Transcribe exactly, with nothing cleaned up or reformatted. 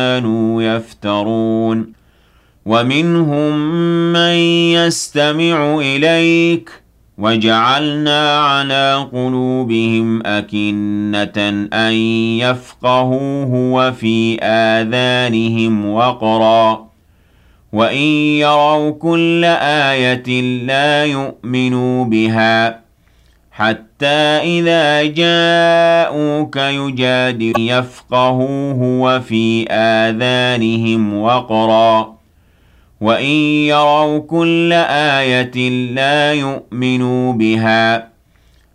كانوا يفترون ومنهم من يستمع إليك وجعلنا على قلوبهم أكنة أن يفقهوه وفي آذانهم وقرا وإن يروا كل آية لا يؤمنوا بها حتى إذا جاءوك يجادل يفقهوه وفي آذانهم وقرا وإن يروا كل آية لا يؤمنوا بها